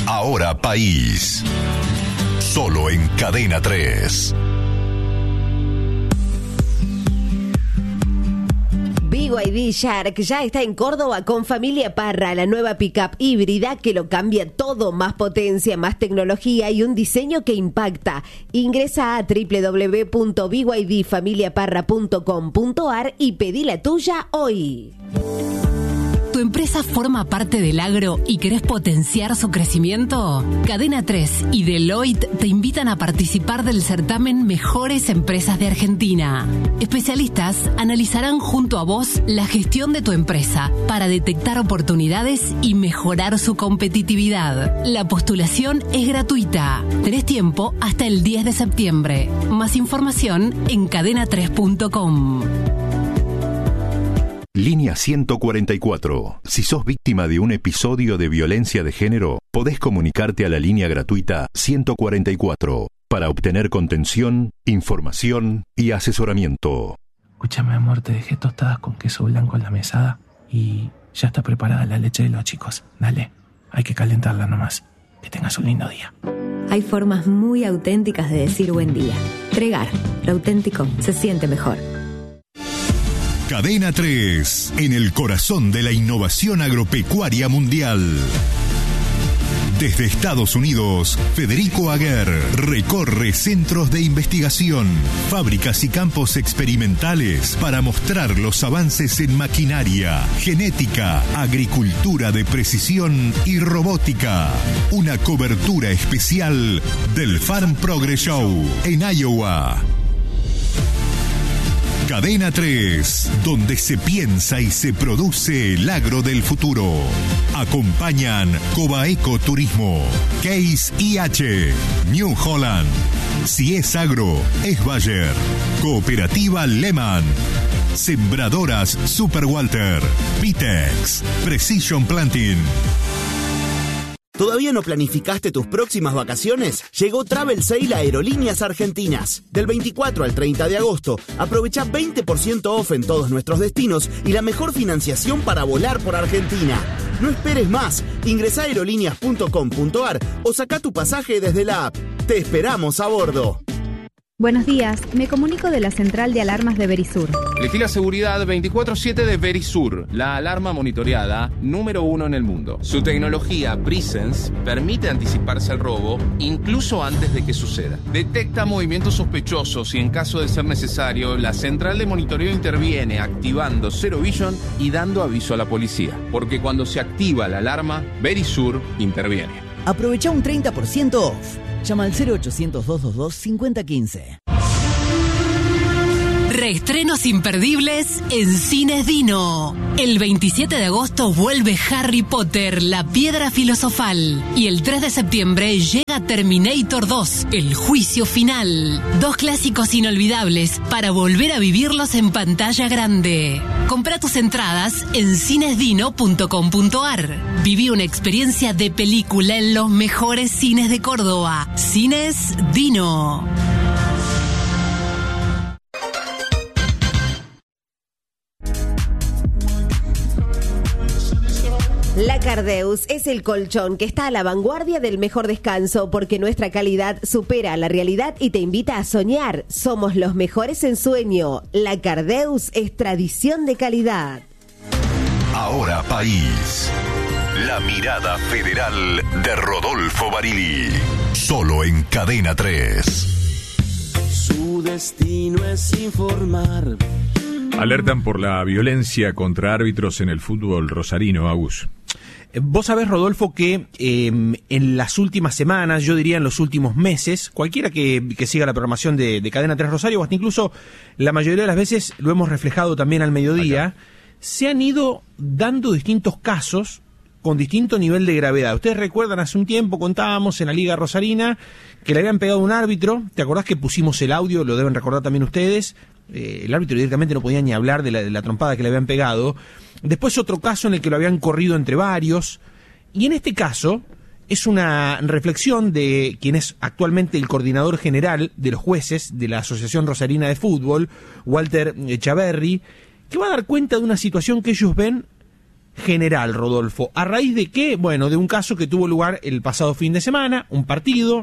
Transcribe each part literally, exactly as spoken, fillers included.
Ahora País. Solo en Cadena tres. B Y D Shark ya está en Córdoba con Familia Parra, la nueva pickup híbrida que lo cambia todo, más potencia, más tecnología y un diseño que impacta. Ingresa a doble u doble u doble u punto b y d familia parra punto com punto a r y pedí la tuya hoy. ¿Tu empresa forma parte del agro y querés potenciar su crecimiento? Cadena tres y Deloitte te invitan a participar del certamen Mejores Empresas de Argentina. Especialistas analizarán junto a vos la gestión de tu empresa para detectar oportunidades y mejorar su competitividad. La postulación es gratuita. Tenés tiempo hasta el diez de septiembre. Más información en cadena tres punto com. Línea ciento cuarenta y cuatro. Si sos víctima de un episodio de violencia de género, podés comunicarte a la línea gratuita ciento cuarenta y cuatro para obtener contención, información y asesoramiento. Escúchame, amor, te dejé tostadas con queso blanco en la mesada y ya está preparada la leche de los chicos. Dale, hay que calentarla nomás. Que tengas un lindo día. Hay formas muy auténticas de decir buen día. Tregar, lo auténtico se siente mejor. Cadena tres, en el corazón de la innovación agropecuaria mundial. Desde Estados Unidos, Federico Aguer recorre centros de investigación, fábricas y campos experimentales para mostrar los avances en maquinaria, genética, agricultura de precisión y robótica. Una cobertura especial del Farm Progress Show en Iowa. Cadena tres, donde se piensa y se produce el agro del futuro. Acompañan Cobaeco Turismo, Case I H, New Holland. Si es agro, es Bayer. Cooperativa Lehman. Sembradoras Super Walter. Pitex. Precision Planting. ¿Todavía no planificaste tus próximas vacaciones? Llegó Travel Sale a Aerolíneas Argentinas. Del veinticuatro al treinta de agosto, aprovecha veinte por ciento off en todos nuestros destinos y la mejor financiación para volar por Argentina. No esperes más. Ingresá a aerolíneas punto com punto a r o saca tu pasaje desde la app. Te esperamos a bordo. Buenos días, me comunico de la central de alarmas de Verisur. Elegí la seguridad veinticuatro siete de Verisur, la alarma monitoreada número uno en el mundo. Su tecnología Presence permite anticiparse al robo incluso antes de que suceda. Detecta movimientos sospechosos y en caso de ser necesario, la central de monitoreo interviene activando Zero Vision y dando aviso a la policía. Porque cuando se activa la alarma, Verisur interviene. Aprovecha un treinta por ciento off. Llama al cero ochocientos, doscientos veintidós, cincuenta quince. Reestrenos imperdibles en Cines Dino. El veintisiete de agosto vuelve Harry Potter, la piedra filosofal. Y el tres de septiembre llega Terminator dos, el juicio final. Dos clásicos inolvidables para volver a vivirlos en pantalla grande. Compra tus entradas en cines dino punto com punto a r. Viví una experiencia de película en los mejores cines de Córdoba. Cines Dino. La Cardeus es el colchón que está a la vanguardia del mejor descanso porque nuestra calidad supera la realidad y te invita a soñar. Somos los mejores en sueño. La Cardeus es tradición de calidad. Ahora País. La mirada federal de Rodolfo Barili. Solo en Cadena tres. Su destino es informar. Alertan por la violencia contra árbitros en el fútbol rosarino, Agus. Vos sabés, Rodolfo, que eh, en las últimas semanas, yo diría en los últimos meses, cualquiera que, que siga la programación de, de Cadena tres Rosario, o hasta incluso la mayoría de las veces lo hemos reflejado también al mediodía, acá, se han ido dando distintos casos con distinto nivel de gravedad. Ustedes recuerdan, hace un tiempo contábamos en la Liga Rosarina que le habían pegado a un árbitro. ¿Te acordás que pusimos el audio? Lo deben recordar también ustedes. Eh, el árbitro directamente no podía ni hablar de la, de la trompada que le habían pegado. Después otro caso en el que lo habían corrido entre varios. Y en este caso es una reflexión de quien es actualmente el coordinador general de los jueces de la Asociación Rosarina de Fútbol, Walter Chaverri, que va a dar cuenta de una situación que ellos ven general, Rodolfo. ¿A raíz de qué? Bueno, de un caso que tuvo lugar el pasado fin de semana, un partido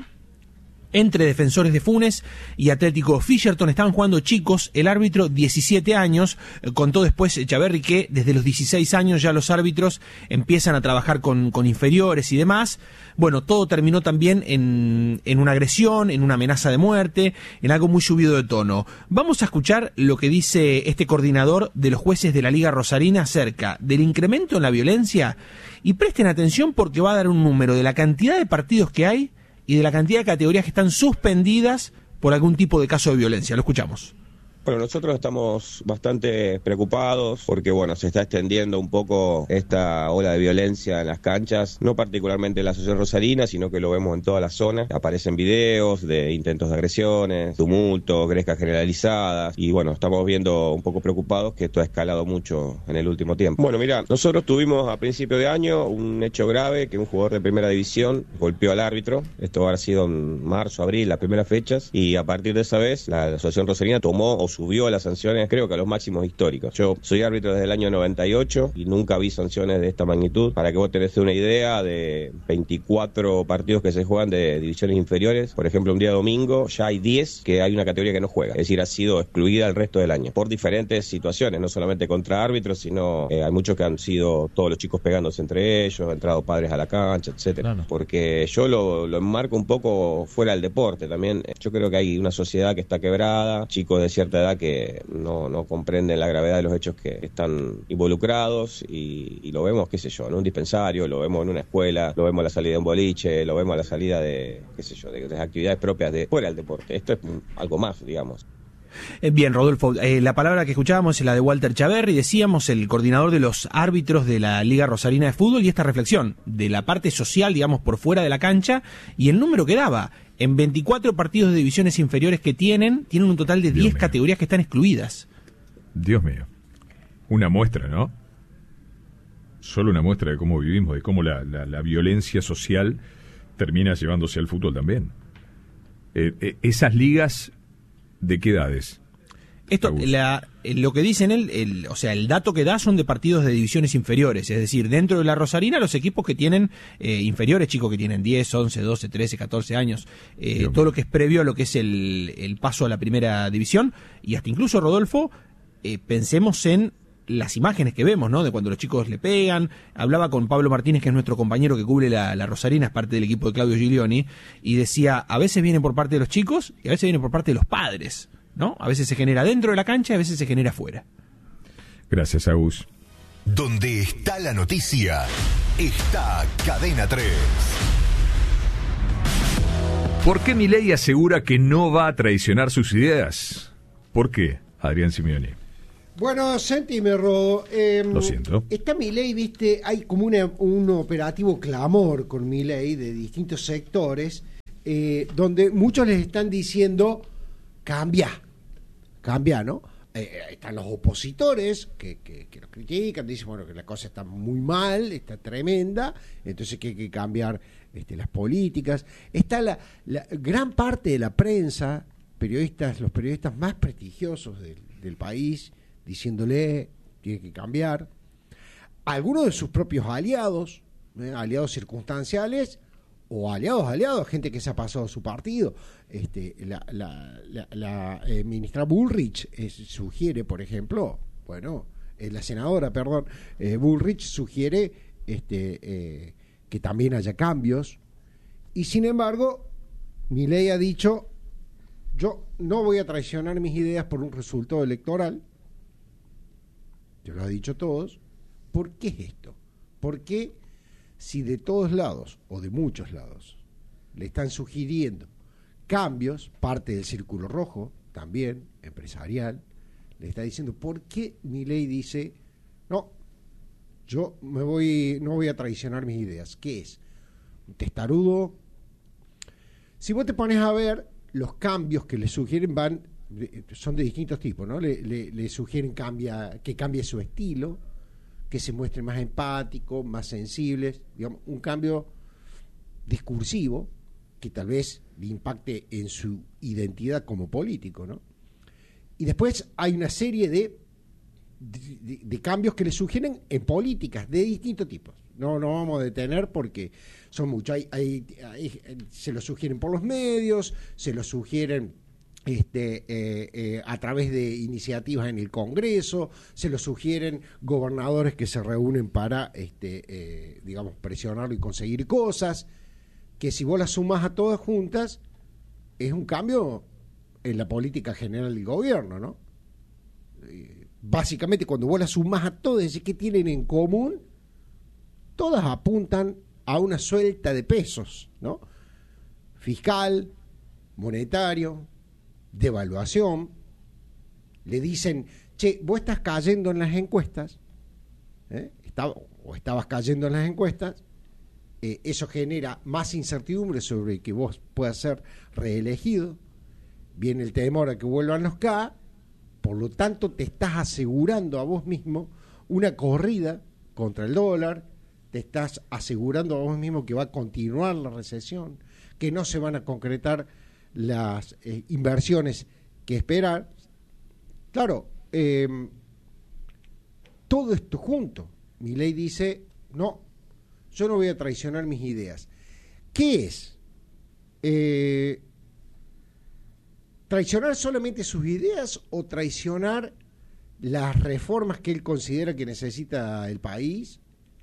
entre Defensores de Funes y Atlético Fisherton. Estaban jugando chicos, el árbitro diecisiete años, contó después Chaverri que desde los dieciséis años ya los árbitros empiezan a trabajar con, con inferiores y demás. Bueno, todo terminó también en, en una agresión, en una amenaza de muerte, en algo muy subido de tono. Vamos a escuchar lo que dice este coordinador de los jueces de la Liga Rosarina acerca del incremento en la violencia, y presten atención porque va a dar un número de la cantidad de partidos que hay y de la cantidad de categorías que están suspendidas por algún tipo de caso de violencia. Lo escuchamos. Bueno, nosotros estamos bastante preocupados porque, bueno, se está extendiendo un poco esta ola de violencia en las canchas, no particularmente en la Asociación Rosarina, sino que lo vemos en toda la zona. Aparecen videos de intentos de agresiones, tumultos, grescas generalizadas, y bueno, estamos viendo un poco preocupados que esto ha escalado mucho en el último tiempo. Bueno, mira, nosotros tuvimos a principio de año un hecho grave, que un jugador de primera división golpeó al árbitro. Esto habrá sido en marzo, abril, las primeras fechas, y a partir de esa vez la Asociación Rosarina tomó o subió las sanciones, creo que a los máximos históricos. Yo soy árbitro desde el año noventa y ocho y nunca vi sanciones de esta magnitud. Para que vos tenés una idea, de veinticuatro partidos que se juegan de divisiones inferiores, por ejemplo, un día domingo ya hay diez que hay una categoría que no juega, es decir, ha sido excluida el resto del año por diferentes situaciones, no solamente contra árbitros, sino eh, hay muchos que han sido todos los chicos pegándose entre ellos, han entrado padres a la cancha, etcétera. Claro. Porque yo lo, lo enmarco un poco fuera del deporte también. Yo creo que hay una sociedad que está quebrada, chicos de cierta edad que no, no comprenden la gravedad de los hechos que están involucrados, y, y lo vemos, qué sé yo, en un dispensario, lo vemos en una escuela, lo vemos a la salida de un boliche, lo vemos a la salida de, qué sé yo, de, de actividades propias de fuera del deporte. Esto es algo más, digamos. Bien, Rodolfo, eh, la palabra que escuchábamos es la de Walter Chaverri, decíamos, el coordinador de los árbitros de la Liga Rosarina de Fútbol, y esta reflexión de la parte social, digamos, por fuera de la cancha, y el número que daba. En veinticuatro partidos de divisiones inferiores que tienen, tienen un total de diez categorías que están excluidas. Dios mío. Una muestra, ¿no? Solo una muestra de cómo vivimos, de cómo la, la, la violencia social termina llevándose al fútbol también. Eh, eh, esas ligas, ¿de qué edades? Esto, la, lo que dicen él, el, o sea, el dato que da son de partidos de divisiones inferiores, es decir, dentro de la Rosarina los equipos que tienen eh, inferiores, chicos que tienen diez, once, doce, trece, catorce años, eh, todo lo que es previo a lo que es el, el paso a la primera división, y hasta incluso, Rodolfo, eh, pensemos en las imágenes que vemos, ¿no? De cuando los chicos le pegan. Hablaba con Pablo Martínez, que es nuestro compañero que cubre la, la Rosarina, es parte del equipo de Claudio Giglioni, y decía, a veces vienen por parte de los chicos y a veces vienen por parte de los padres, ¿no? A veces se genera dentro de la cancha y a veces se genera afuera. Gracias, Agus. Donde está la noticia, está Cadena tres. ¿Por qué Milei asegura que no va a traicionar sus ideas? ¿Por qué, Adrián Simeoni? Bueno, sentime, Rodo. Eh, Lo siento. Está Milei, viste, hay como una, un operativo clamor con Milei de distintos sectores, eh, donde muchos les están diciendo, cambia, cambia, ¿no? Eh, están los opositores que, que, que lo critican, dicen, bueno, que la cosa está muy mal, está tremenda, entonces que hay que cambiar este, las políticas. Está la, la gran parte de la prensa, periodistas, los periodistas más prestigiosos del, del país, diciéndole, tiene que cambiar. Algunos de sus propios aliados, ¿eh? aliados circunstanciales, o aliados, aliados, gente que se ha pasado a su partido. Este, la la, la, la eh, ministra Bullrich eh, sugiere, por ejemplo, bueno, eh, la senadora, perdón, eh, Bullrich sugiere este, eh, que también haya cambios, y sin embargo, Milei ha dicho, yo no voy a traicionar mis ideas por un resultado electoral. Te lo ha dicho todos. ¿Por qué es esto? ¿Por qué, si de todos lados, o de muchos lados, le están sugiriendo cambios, parte del círculo rojo, también, empresarial, le está diciendo, ¿por qué Milei dice, no, yo me voy, no voy a traicionar mis ideas? ¿Qué es? ¿Un testarudo? Si vos te pones a ver, los cambios que le sugieren van... son de distintos tipos, ¿no? Le, le, le sugieren cambia, que cambie su estilo, que se muestre más empático, más sensibles, digamos, un cambio discursivo que tal vez le impacte en su identidad como político, ¿no? Y después hay una serie de de, de cambios que le sugieren en políticas de distintos tipos. No nos vamos a detener porque son muchos. Hay, hay, hay, se lo sugieren por los medios, se lo sugieren este, eh, eh, a través de iniciativas en el Congreso, se lo sugieren gobernadores que se reúnen para, este, eh, digamos, presionarlo y conseguir cosas, que si vos las sumás a todas juntas, es un cambio en la política general del gobierno, ¿no? Eh, básicamente, cuando vos las sumás a todas, decís qué tienen en común, todas apuntan a una suelta de pesos, ¿no? Fiscal, monetario, devaluación. Le dicen, che, vos estás cayendo en las encuestas, ¿eh? Está, o estabas cayendo en las encuestas, eh, eso genera más incertidumbre sobre que vos puedas ser reelegido, viene el temor a que vuelvan los K, por lo tanto te estás asegurando a vos mismo una corrida contra el dólar, te estás asegurando a vos mismo que va a continuar la recesión, que no se van a concretar las eh, inversiones que esperar. Claro, eh, todo esto junto. Milei dice, no, yo no voy a traicionar mis ideas. ¿Qué es? Eh, ¿Traicionar solamente sus ideas o traicionar las reformas que él considera que necesita el país?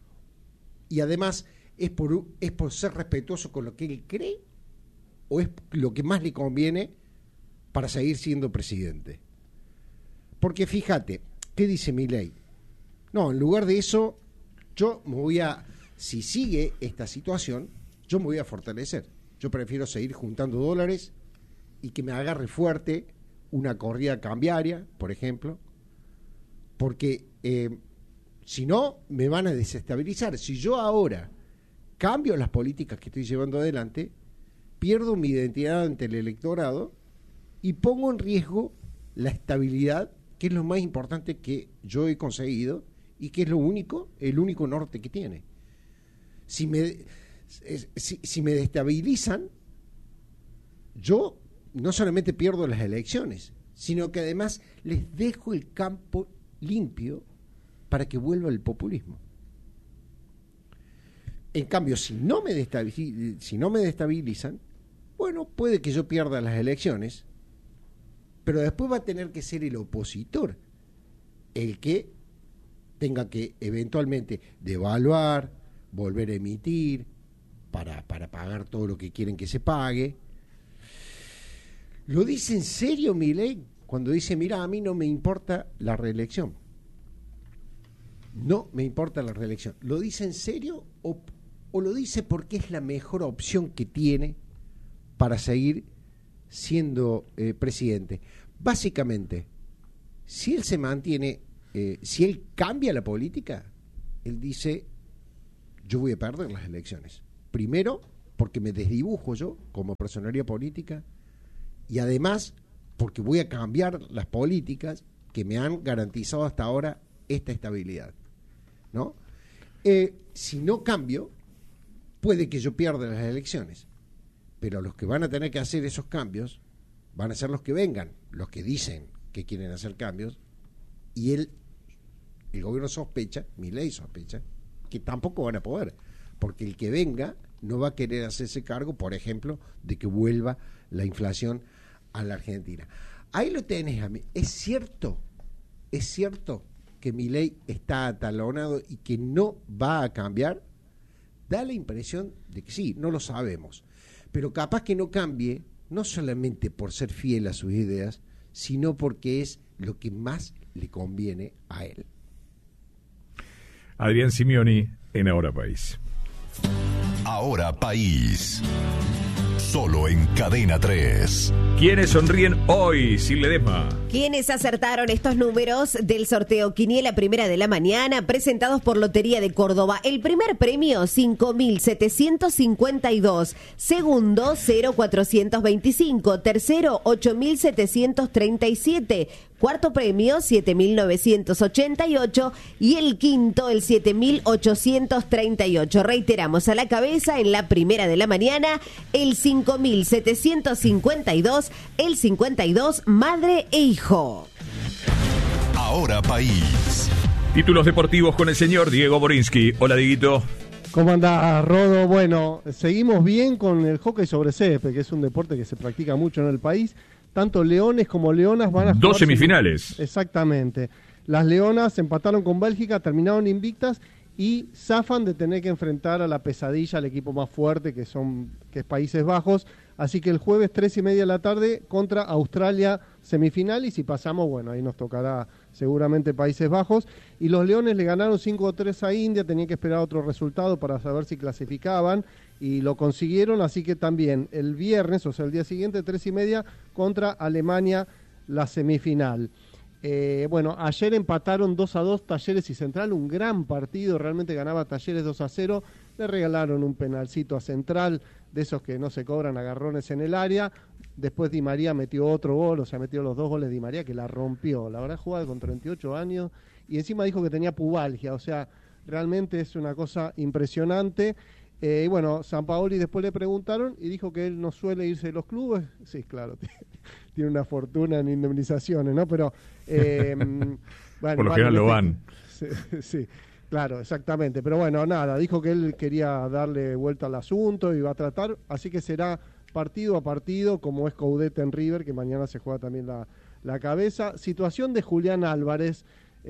Y además, ¿es por, es por ser respetuoso con lo que él cree o es lo que más le conviene para seguir siendo presidente? Porque fíjate, ¿qué dice Milei? No, en lugar de eso, yo me voy a, si sigue esta situación, yo me voy a fortalecer. Yo prefiero seguir juntando dólares y que me agarre fuerte una corrida cambiaria, por ejemplo, porque eh, si no, me van a desestabilizar. Si yo ahora cambio las políticas que estoy llevando adelante, pierdo mi identidad ante el electorado y pongo en riesgo la estabilidad, que es lo más importante que yo he conseguido y que es lo único, el único norte que tiene. Si me, si, si me destabilizan, yo no solamente pierdo las elecciones, sino que además les dejo el campo limpio para que vuelva el populismo. En cambio, si no me destabilizan, si no me destabilizan, bueno, puede que yo pierda las elecciones, pero después va a tener que ser el opositor el que tenga que eventualmente devaluar, volver a emitir, para, para pagar todo lo que quieren que se pague. ¿Lo dice en serio Milei cuando dice, mira, a mí no me importa la reelección? No me importa la reelección. ¿Lo dice en serio o, o lo dice porque es la mejor opción que tiene para seguir siendo eh, presidente? Básicamente, si él se mantiene, eh, si él cambia la política, él dice, yo voy a perder las elecciones. Primero, porque me desdibujo yo como personalidad política y además porque voy a cambiar las políticas que me han garantizado hasta ahora esta estabilidad, ¿no? Eh, si no cambio, puede que yo pierda las elecciones, pero los que van a tener que hacer esos cambios van a ser los que vengan, los que dicen que quieren hacer cambios, y él, el gobierno sospecha, Milei sospecha, que tampoco van a poder, porque el que venga no va a querer hacerse cargo, por ejemplo, de que vuelva la inflación a la Argentina. Ahí lo tenés, a mí. Es cierto, es cierto que Milei está atalonado y que no va a cambiar. Da la impresión de que sí, no lo sabemos, pero capaz que no cambie, no solamente por ser fiel a sus ideas, sino porque es lo que más le conviene a él. Adrián Simioni en Ahora País. Ahora País. Solo en Cadena tres. ¿Quiénes sonríen hoy, Sil Ledesma? ¿Quiénes acertaron estos números del sorteo Quiniela Primera de la Mañana presentados por Lotería de Córdoba? El primer premio, cinco mil setecientos cincuenta y dos. Segundo, cero mil cuatrocientos veinticinco. Tercero, ocho mil setecientos treinta y siete. Cuarto premio, siete mil novecientos ochenta y ocho. Y el quinto, el siete mil ochocientos treinta y ocho. Reiteramos, a la cabeza en la Primera de la Mañana, el cinco mil setecientos cincuenta y dos, el cincuenta y dos, madre e hijo. Ahora País. Títulos deportivos con el señor Diego Borinsky. Hola, Dieguito. ¿Cómo andás, Rodo? Bueno, seguimos bien con el hockey sobre césped, que es un deporte que se practica mucho en el país. Tanto leones como leonas van a jugar... Dos semifinales. Exactamente. Las leonas empataron con Bélgica, terminaron invictas y zafan de tener que enfrentar a la pesadilla, al equipo más fuerte, que son que es Países Bajos. Así que el jueves, tres y media de la tarde, contra Australia, semifinal. Y si pasamos, bueno, ahí nos tocará seguramente Países Bajos. Y los leones le ganaron cinco a tres a India, tenían que esperar otro resultado para saber si clasificaban. Y lo consiguieron, así que también el viernes, o sea, el día siguiente, tres y media, contra Alemania, la semifinal. Eh, bueno, ayer empataron dos a dos Talleres y Central, un gran partido, realmente ganaba Talleres dos a cero, le regalaron un penalcito a Central, de esos que no se cobran agarrones en el área. Después Di María metió otro gol, o sea, metió los dos goles Di María, que la rompió. La verdad, jugaba con treinta y ocho años y encima dijo que tenía pubalgia, o sea, realmente es una cosa impresionante. Eh, y bueno, Sampaoli después le preguntaron y dijo que él no suele irse de los clubes. Sí, claro, tiene una fortuna en indemnizaciones, ¿no? Pero... Eh, bueno, por lo general lo van. Sí, sí, claro, exactamente. Pero bueno, nada, dijo que él quería darle vuelta al asunto y va a tratar, así que será partido a partido, como es Coudet en River, que mañana se juega también la, la cabeza. Situación de Julián Álvarez.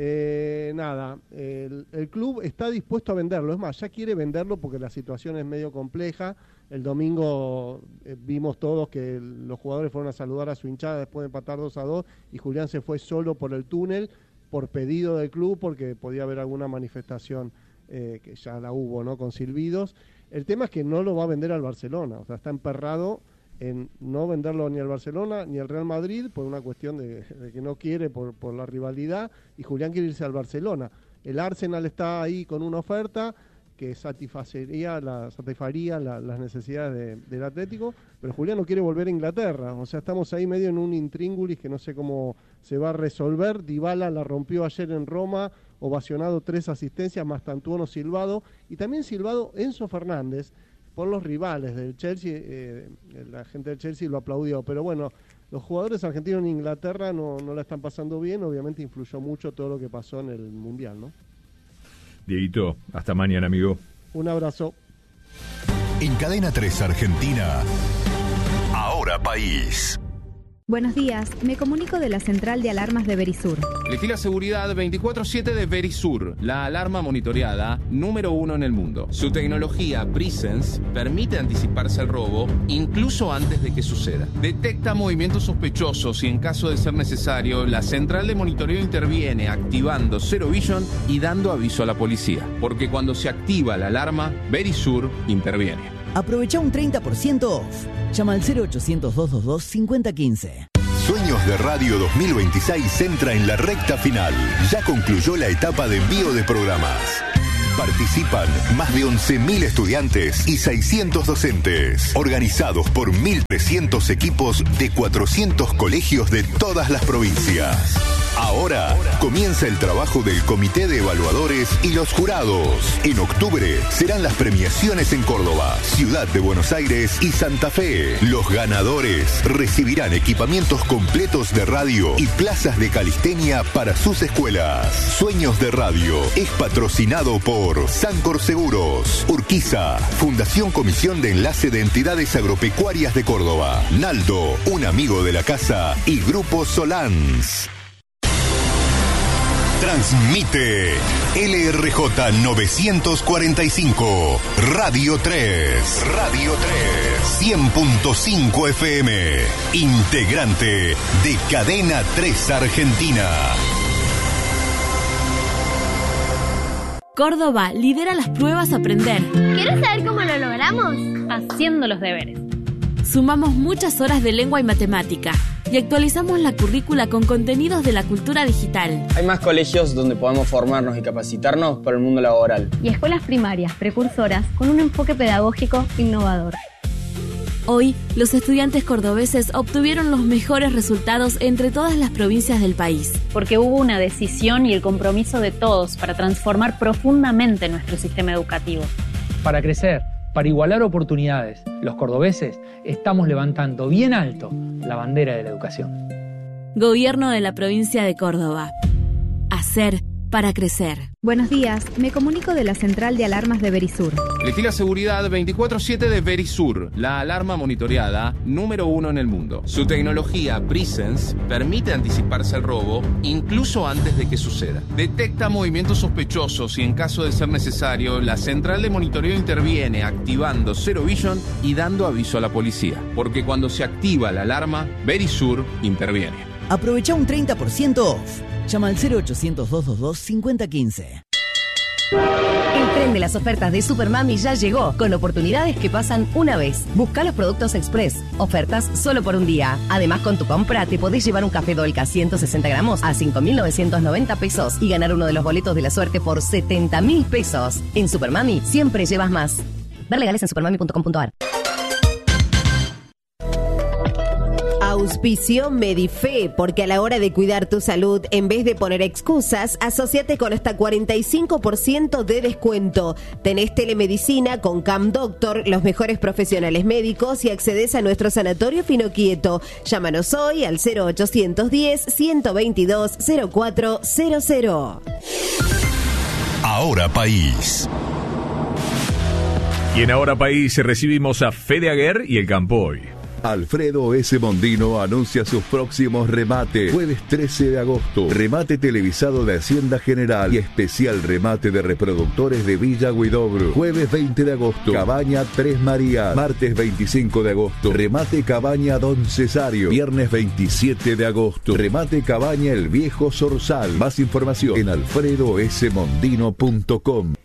Eh, nada, el, el club está dispuesto a venderlo, es más, ya quiere venderlo porque la situación es medio compleja. El domingo eh, vimos todos que el, los jugadores fueron a saludar a su hinchada después de empatar dos a dos y Julián se fue solo por el túnel por pedido del club porque podía haber alguna manifestación eh, que ya la hubo, ¿no? Con silbidos. El tema es que no lo va a vender al Barcelona, o sea, está emperrado en no venderlo ni al Barcelona ni al Real Madrid por una cuestión de, de que no quiere por, por la rivalidad, y Julián quiere irse al Barcelona. El Arsenal está ahí con una oferta que satisfacería la, satisfaría la, las necesidades de, del Atlético, pero Julián no quiere volver a Inglaterra, o sea, estamos ahí medio en un intríngulis que no sé cómo se va a resolver. Dybala la rompió ayer en Roma, ovacionado, tres asistencias, más tantuono silbado, y también silbado Enzo Fernández, por los rivales del Chelsea. Eh, la gente del Chelsea lo aplaudió, pero bueno, los jugadores argentinos en Inglaterra no, no la están pasando bien, obviamente influyó mucho todo lo que pasó en el Mundial, ¿no? Dieguito, hasta mañana, amigo. Un abrazo. En Cadena tres Argentina, Ahora País. Buenos días, me comunico de la central de alarmas de Verisur. Elegí la seguridad veinticuatro siete de Verisur, la alarma monitoreada número uno en el mundo. Su tecnología Presence permite anticiparse al robo incluso antes de que suceda. Detecta movimientos sospechosos y en caso de ser necesario, la central de monitoreo interviene activando Zero Vision y dando aviso a la policía. Porque cuando se activa la alarma, Verisur interviene. Aprovecha un treinta por ciento off. Llama al cero ochocientos, dos dos dos, cinco cero uno cinco. Sueños de Radio dos mil veintiséis entra en la recta final. Ya concluyó la etapa de envío de programas. Participan más de once mil estudiantes y seiscientos docentes, organizados por mil trescientos equipos de cuatrocientos colegios de todas las provincias. Ahora comienza el trabajo del Comité de Evaluadores y los jurados. En octubre serán las premiaciones en Córdoba, Ciudad de Buenos Aires y Santa Fe. Los ganadores recibirán equipamientos completos de radio y plazas de calistenia para sus escuelas. Sueños de Radio es patrocinado por Sancor Seguros, Urquiza, Fundación Comisión de Enlace de Entidades Agropecuarias de Córdoba, Naldo, un amigo de la casa, y Grupo Solans. Transmite L R J novecientos cuarenta y cinco, Radio tres. Radio tres. cien punto cinco F M. Integrante de Cadena tres Argentina. Córdoba lidera las pruebas Aprender. ¿Quieres saber cómo lo logramos? Haciendo los deberes. Sumamos muchas horas de lengua y matemática y actualizamos la currícula con contenidos de la cultura digital. Hay más colegios donde podemos formarnos y capacitarnos para el mundo laboral. Y escuelas primarias, precursoras, con un enfoque pedagógico innovador. Hoy, los estudiantes cordobeses obtuvieron los mejores resultados entre todas las provincias del país. Porque hubo una decisión y el compromiso de todos para transformar profundamente nuestro sistema educativo. Para crecer, para igualar oportunidades, los cordobeses estamos levantando bien alto la bandera de la educación. Gobierno de la provincia de Córdoba. hacer para crecer. Buenos días, me comunico de la central de alarmas de Verisur. Elegí la seguridad veinticuatro siete de Verisur, la alarma monitoreada número uno en el mundo. Su tecnología Presence permite anticiparse al robo incluso antes de que suceda. Detecta movimientos sospechosos y en caso de ser necesario, la central de monitoreo interviene activando Zero Vision y dando aviso a la policía. Porque cuando se activa la alarma, Verisur interviene. Aprovecha un treinta por ciento off. Llama al cero ochocientos, doscientos veintidós, cincuenta quince. El tren de las ofertas de Supermami ya llegó, con oportunidades que pasan una vez. Busca los productos Express, ofertas solo por un día. Además, con tu compra te podés llevar un café Dolca ciento sesenta gramos a cinco mil novecientos noventa pesos y ganar uno de los boletos de la suerte por setenta mil pesos. En Supermami siempre llevas más. Ver legales en supermami punto com punto a r. Auspicio Medife, porque a la hora de cuidar tu salud, en vez de poner excusas, asociate con hasta cuarenta y cinco por ciento de descuento. Tenés telemedicina con Cam Doctor, los mejores profesionales médicos y accedes a nuestro sanatorio Fino Quieto. Llámanos hoy al cero ochocientos diez, ciento veintidós, cero cuatro cero cero. Ahora País. Y en Ahora País recibimos a Fede Aguer y el Campo Hoy. Alfredo S. Mondino anuncia sus próximos remates. Jueves trece de agosto, remate televisado de Hacienda General y especial remate de reproductores de Villa Huidobro. Jueves veinte de agosto, Cabaña Tres Marías. Martes veinticinco de agosto, remate Cabaña Don Cesario. Viernes veintisiete de agosto, remate Cabaña El Viejo Zorzal. Más información en alfredo s mondino punto com.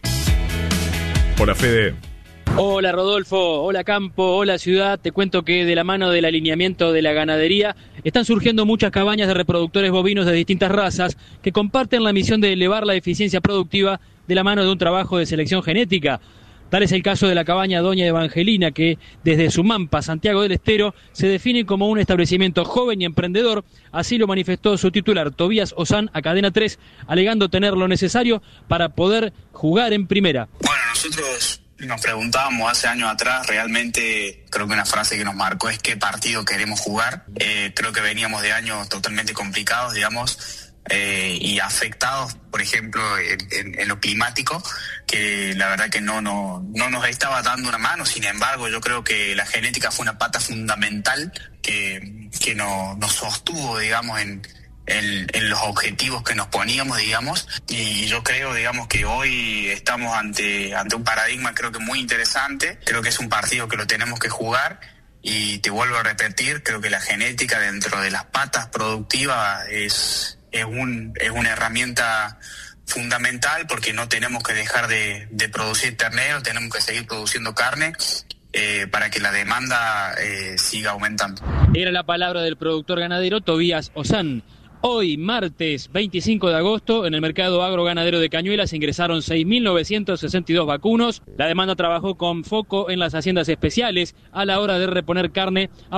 Hola, Fede. Hola Rodolfo, hola Campo, hola Ciudad. Te cuento que de la mano del alineamiento de la ganadería están surgiendo muchas cabañas de reproductores bovinos de distintas razas que comparten la misión de elevar la eficiencia productiva de la mano de un trabajo de selección genética. Tal es el caso de la cabaña Doña Evangelina, que desde Sumampa, Santiago del Estero, se define como un establecimiento joven y emprendedor. Así lo manifestó su titular, Tobías Ozán, a Cadena tres, alegando tener lo necesario para poder jugar en primera. Bueno, nosotros nos preguntábamos hace años atrás, realmente creo que una frase que nos marcó es qué partido queremos jugar. Eh, creo que veníamos de años totalmente complicados, digamos, eh, y afectados, por ejemplo, en, en, en lo climático, que la verdad que no, no, no nos estaba dando una mano. Sin embargo, yo creo que la genética fue una pata fundamental que, que no, nos sostuvo, digamos, en... En, en los objetivos que nos poníamos, digamos, y yo creo, digamos, que hoy estamos ante ante un paradigma creo que muy interesante. Creo que es un partido que lo tenemos que jugar y te vuelvo a repetir, creo que la genética dentro de las patas productivas es es un es una herramienta fundamental, porque no tenemos que dejar de, de producir ternero, tenemos que seguir produciendo carne eh, para que la demanda eh, siga aumentando. Era la palabra del productor ganadero Tobías Ozán. Hoy, martes veinticinco de agosto, en el mercado agroganadero de Cañuelas ingresaron seis mil novecientos sesenta y dos vacunos. La demanda trabajó con foco en las haciendas especiales a la hora de reponer carne